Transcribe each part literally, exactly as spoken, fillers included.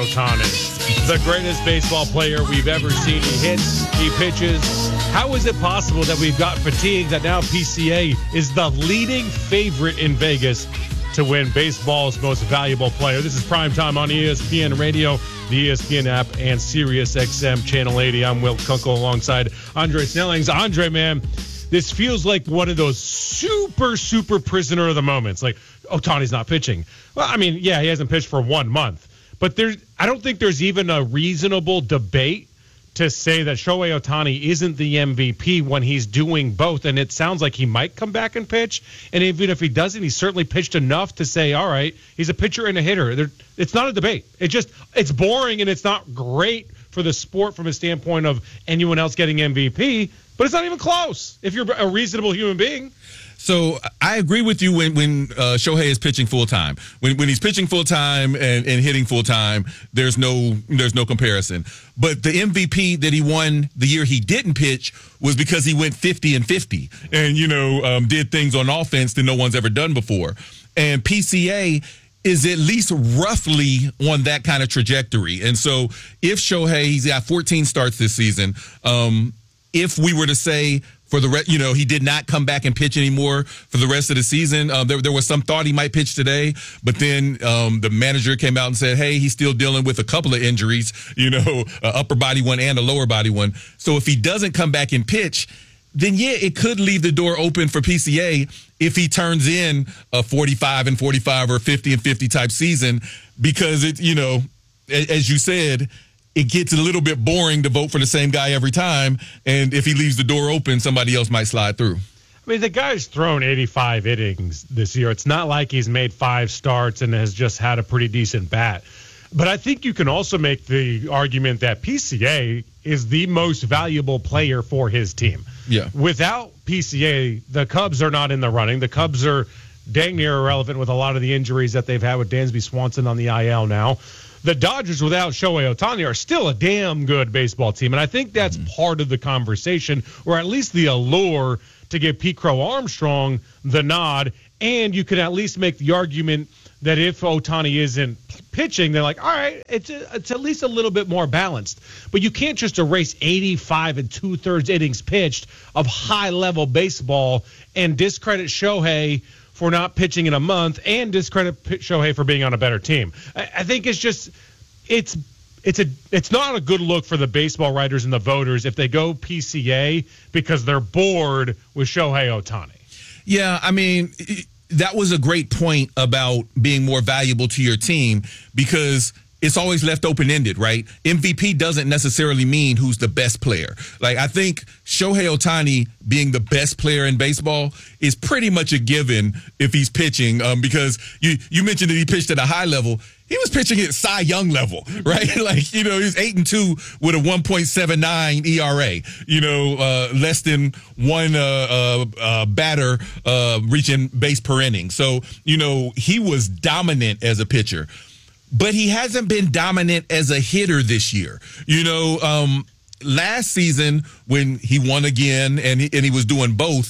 Ohtani, the greatest baseball player we've ever seen. He hits, he pitches. How is it possible that we've got fatigue that now P C A is the leading favorite in Vegas to win baseball's most valuable player? This is Primetime on E S P N Radio, the E S P N app, and Sirius X M Channel eighty. I'm Will Kunkel alongside Andre Snellings. Andre, man, this feels like one of those super, super prisoner of the moments. Like, Ohtani's not pitching. Well, I mean, yeah, he hasn't pitched for one month. But there's, I don't think there's even a reasonable debate to say that Shohei Ohtani isn't the M V P when he's doing both. And it sounds like he might come back and pitch. And even if he doesn't, he's certainly pitched enough to say, all right, he's a pitcher and a hitter. There, it's not a debate. It just, it's boring and it's not great for the sport from a standpoint of anyone else getting M V P. But it's not even close if you're a reasonable human being. So I agree with you when when uh, Shohei is pitching full time. When when he's pitching full time and, and hitting full time, there's no there's no comparison. But the M V P that he won the year he didn't pitch was because he went fifty and fifty, and you know um, did things on offense that no one's ever done before. And P C A is at least roughly on that kind of trajectory. And so if Shohei, he's got fourteen starts this season. Um, if we were to say, for the rest, you know, he did not come back and pitch anymore for the rest of the season. Um, there, there was some thought he might pitch today, but then um, the manager came out and said, hey, he's still dealing with a couple of injuries, you know, a upper body one and a lower body one. So if he doesn't come back and pitch, then yeah, it could leave the door open for P C A if he turns in a forty-five and forty-five or fifty and fifty type season, because it, you know, as you said, it gets a little bit boring to vote for the same guy every time. And if he leaves the door open, somebody else might slide through. I mean, the guy's thrown eighty-five innings this year. It's not like he's made five starts and has just had a pretty decent bat. But I think you can also make the argument that P C A is the most valuable player for his team. Yeah. Without P C A, the Cubs are not in the running. The Cubs are dang near irrelevant with a lot of the injuries that they've had with Dansby Swanson on the I L now. The Dodgers without Shohei Ohtani are still a damn good baseball team, and I think that's mm-hmm. part of the conversation, or at least the allure to give Pete Crow Armstrong the nod, and you can at least make the argument that if Ohtani isn't pitching, they're like, all right, it's a, it's at least a little bit more balanced. But you can't just erase eighty-five and two-thirds innings pitched of high-level baseball and discredit Shohei for not pitching in a month and discredit Shohei for being on a better team. I, I think it's just it's it's a it's not a good look for the baseball writers and the voters if they go P C A because they're bored with Shohei Ohtani. Yeah, I mean, that was a great point about being more valuable to your team because it's always left open-ended, right? M V P doesn't necessarily mean who's the best player. Like, I think Shohei Ohtani being the best player in baseball is pretty much a given if he's pitching, um, because you, you mentioned that he pitched at a high level. He was pitching at Cy Young level, right? Like, you know, he's eight and two with a one point seven nine E R A, you know, uh, less than one uh, uh, uh, batter uh, reaching base per inning. So, you know, he was dominant as a pitcher. But he hasn't been dominant as a hitter this year. You know, um, last season when he won again and he, and he was doing both,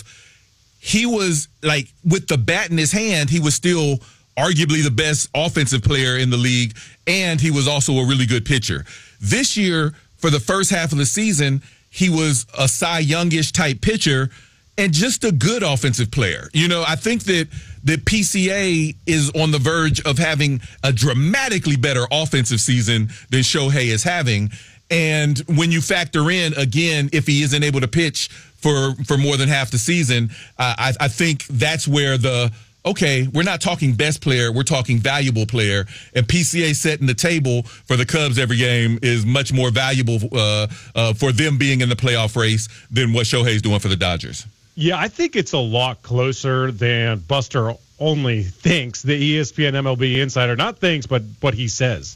he was like with the bat in his hand, he was still arguably the best offensive player in the league, and he was also a really good pitcher. This year, for the first half of the season, he was a Cy Youngish type pitcher and just a good offensive player. You know, I think that the P C A is on the verge of having a dramatically better offensive season than Shohei is having. And when you factor in, again, if he isn't able to pitch for, for more than half the season, uh, I, I think that's where the, okay, we're not talking best player, we're talking valuable player. And P C A setting the table for the Cubs every game is much more valuable uh, uh, for them being in the playoff race than what Shohei's doing for the Dodgers. Yeah, I think it's a lot closer than Buster only thinks, the E S P N M L B insider. Not thinks, but what he says.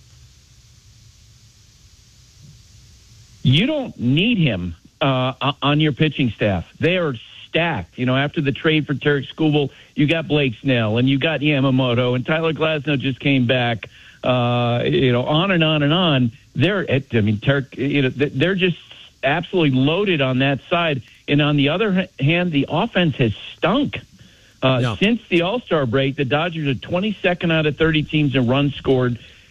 You don't need him uh, on your pitching staff. They are stacked. You know, after the trade for Tarek Skubal, you got Blake Snell, and you got Yamamoto, and Tyler Glasnow just came back. Uh, you know, on and on and on. They're, I mean, Tarek, you know, they're just absolutely loaded on that side. And on the other hand, the offense has stunk. Uh, yeah. Since the All-Star break, the Dodgers are twenty-second out of thirty teams in runs scored.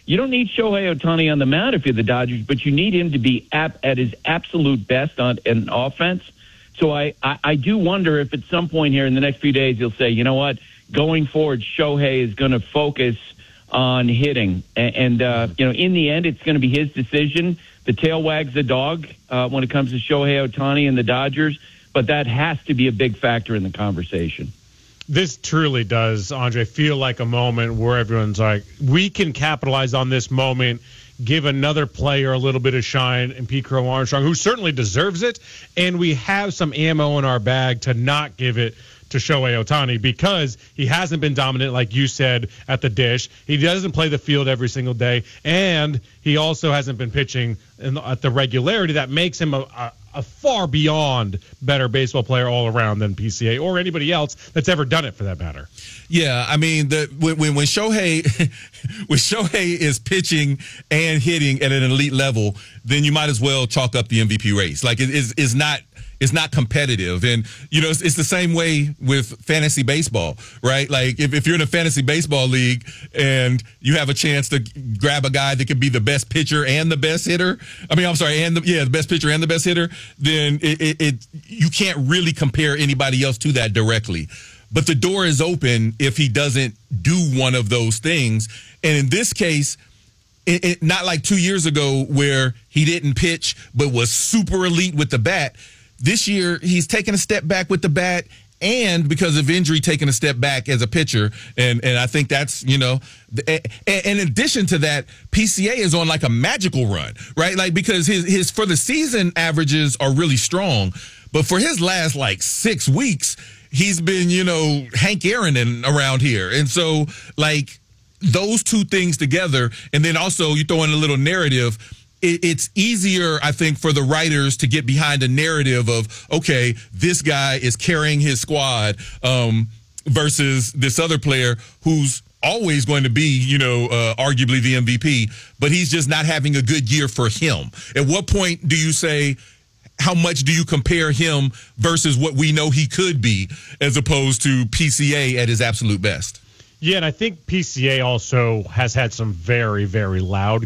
you don't need Shohei Ohtani on the mound if you're the Dodgers, but you need him to be ap- at his absolute best on an offense. So I, I, I do wonder if at some point here in the next few days he'll say, you know what, going forward, Shohei is going to focus on hitting. And, and uh, you know, in the end, it's going to be his decision. The tail wags the dog uh, when it comes to Shohei Ohtani and the Dodgers, but that has to be a big factor in the conversation. This truly does, Andre, feel like a moment where everyone's like, we can capitalize on this moment, give another player a little bit of shine, and Pete Crow Armstrong, who certainly deserves it, and we have some ammo in our bag to not give it to Shohei Ohtani because he hasn't been dominant, like you said, at the dish. He doesn't play the field every single day, and he also hasn't been pitching in, at the regularity that makes him a, a, a far beyond better baseball player all around than P C A or anybody else that's ever done it, for that matter. Yeah, I mean, the when when, when Shohei when Shohei is pitching and hitting at an elite level, then you might as well chalk up the M V P race. Like it is is not. It's not competitive. And, you know, it's, it's the same way with fantasy baseball, right? Like if, if you're in a fantasy baseball league and you have a chance to grab a guy that could be the best pitcher and the best hitter, I mean, I'm sorry, and the, yeah, the best pitcher and the best hitter, then it, it, it you can't really compare anybody else to that directly. But the door is open if he doesn't do one of those things. And in this case, it, it, not like two years ago where he didn't pitch but was super elite with the bat. This year, he's taken a step back with the bat and because of injury, taking a step back as a pitcher. And and I think that's, you know, and in addition to that, P C A is on like a magical run, right? Like because his, his for the season averages are really strong. But for his last like six weeks, he's been, you know, Hank Aaron around here. And so like those two things together, and then also you throw in a little narrative, it's easier, I think, for the writers to get behind a narrative of, okay, this guy is carrying his squad um, versus this other player who's always going to be, you know, uh, arguably the M V P, but he's just not having a good year for him. At what point do you say, how much do you compare him versus what we know he could be as opposed to P C A at his absolute best? Yeah, and I think P C A also has had some very, very loud